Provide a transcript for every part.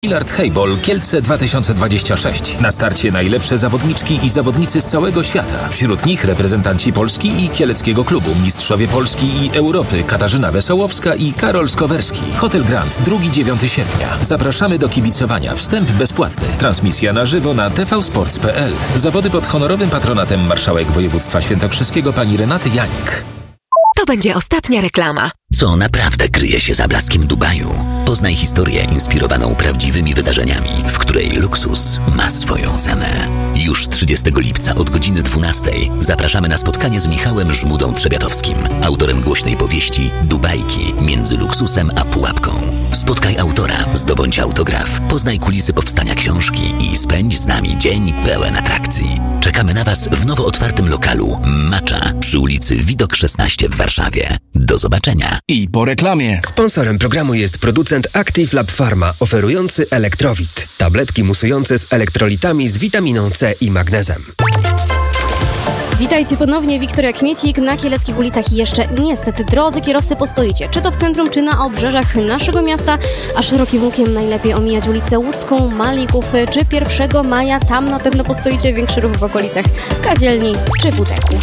Billard Heibol Kielce 2026. Na starcie najlepsze zawodniczki i zawodnicy z całego świata. Wśród nich reprezentanci Polski i kieleckiego klubu, mistrzowie Polski i Europy Katarzyna Wesołowska i Karol Skowerski. Hotel Grand, 2-9 sierpnia. Zapraszamy do kibicowania. Wstęp bezpłatny. Transmisja na żywo na tvsports.pl. Zawody pod honorowym patronatem marszałek województwa świętokrzyskiego pani Renaty Janik. To będzie ostatnia reklama. Co naprawdę kryje się za blaskiem Dubaju? Poznaj historię inspirowaną prawdziwymi wydarzeniami, w której luksus ma swoją cenę. Już 30 lipca od godziny 12 zapraszamy na spotkanie z Michałem Żmudą-Trzebiatowskim, autorem głośnej powieści Dubajki między luksusem a pułapką. Spotkaj autora, zdobądź autograf, poznaj kulisy powstania książki i spędź z nami dzień pełen atrakcji. Czekamy na Was w nowo otwartym lokalu Macza przy ulicy Widok 16 w Warszawie. Do zobaczenia. I po reklamie. Sponsorem programu jest producent Active Lab Pharma, oferujący Elektrowit. Tabletki musujące z elektrolitami z witaminą C i magnezem. Witajcie ponownie, Wiktoria Kmiecik na kieleckich ulicach i jeszcze niestety, drodzy kierowcy, postoicie, czy to w centrum, czy na obrzeżach naszego miasta, a szerokim łukiem najlepiej omijać ulicę Łódzką, Malików, czy 1 maja, tam na pewno postoicie, większy ruch w okolicach Kadzielni czy Wuteku.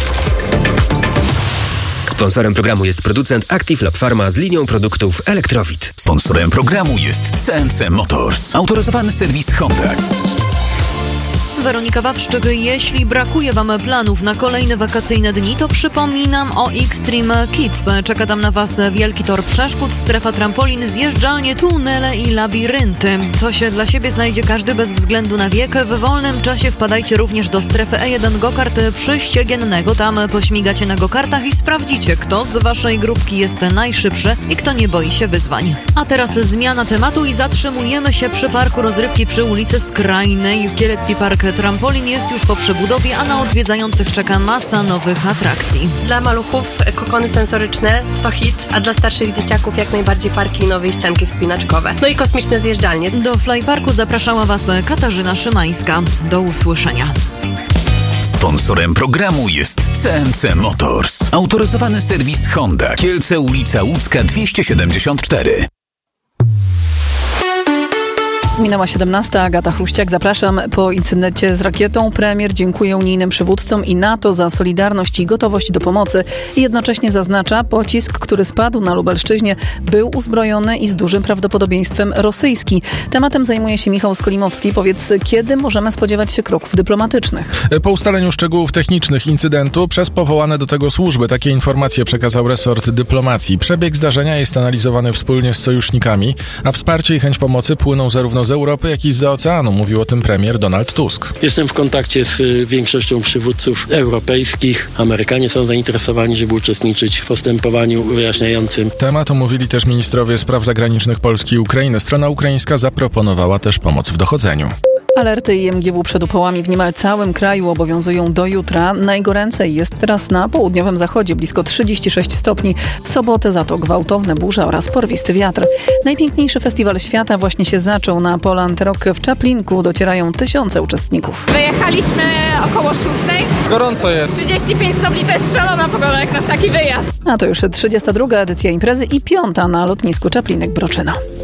Sponsorem programu jest producent Active Lab Pharma z linią produktów Elektrowit. Sponsorem programu jest CNC Motors, autoryzowany serwis Honda. Weronika Wawrzyk. Jeśli brakuje Wam planów na kolejne wakacyjne dni, to przypominam o Extreme Kids. Czeka tam na Was wielki tor przeszkód, strefa trampolin, zjeżdżalnie, tunele i labirynty. Coś dla siebie znajdzie każdy bez względu na wiek. W wolnym czasie wpadajcie również do strefy E1 Gokart Przyściegiennego. Tam pośmigacie na gokartach i sprawdzicie, kto z Waszej grupki jest najszybszy i kto nie boi się wyzwań. A teraz zmiana tematu i zatrzymujemy się przy parku rozrywki przy ulicy Skrajnej. Kielecki Park Trampolin jest już po przebudowie, a na odwiedzających czeka masa nowych atrakcji. Dla maluchów kokony sensoryczne to hit, a dla starszych dzieciaków jak najbardziej park linowy i ścianki wspinaczkowe. No i kosmiczne zjeżdżalnie. Do Flyparku zapraszała Was Katarzyna Szymańska. Do usłyszenia. Sponsorem programu jest CNC Motors, autoryzowany serwis Honda. Kielce, ulica Łódzka 274. Minęła 17. Agata Chruściak. Zapraszam. Po incydencie z rakietą premier dziękuję unijnym przywódcom i NATO za solidarność i gotowość do pomocy. I jednocześnie zaznacza, pocisk, który spadł na Lubelszczyźnie, był uzbrojony i z dużym prawdopodobieństwem rosyjski. Tematem zajmuje się Michał Skolimowski. Powiedz, kiedy możemy spodziewać się kroków dyplomatycznych? Po ustaleniu szczegółów technicznych incydentu przez powołane do tego służby. Takie informacje przekazał resort dyplomacji. Przebieg zdarzenia jest analizowany wspólnie z sojusznikami, a wsparcie i chęć pomocy płyną zarówno z Europy, jak i z oceanu. Mówił o tym premier Donald Tusk. Jestem w kontakcie z większością przywódców europejskich. Amerykanie są zainteresowani, żeby uczestniczyć w postępowaniu wyjaśniającym. Temat omówili też ministrowie spraw zagranicznych Polski i Ukrainy. Strona ukraińska zaproponowała też pomoc w dochodzeniu. Alerty IMGW przed upałami w niemal całym kraju obowiązują do jutra. Najgoręcej jest teraz na południowym zachodzie, blisko 36 stopni. W sobotę za to gwałtowne burze oraz porwisty wiatr. Najpiękniejszy festiwal świata właśnie się zaczął. Na Poland Rock w Czaplinku docierają tysiące uczestników. Wyjechaliśmy około 6. Gorąco jest. 35 stopni to jest szalona pogoda jak na taki wyjazd. A to już 32. edycja imprezy i 5. na lotnisku Czaplinek-Broczyno.